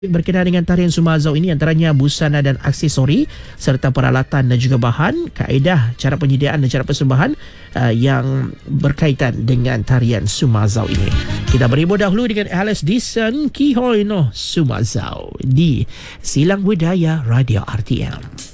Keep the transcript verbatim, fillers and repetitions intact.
Berkenaan dengan tarian Sumazau ini antaranya busana dan aksesori serta peralatan dan juga bahan, kaedah cara penyediaan dan cara persembahan uh, yang berkaitan dengan tarian Sumazau ini. Kita berhibur dahulu dengan Alice Dixon Kihoy no Sumazau di Silang Budaya Radio R T M.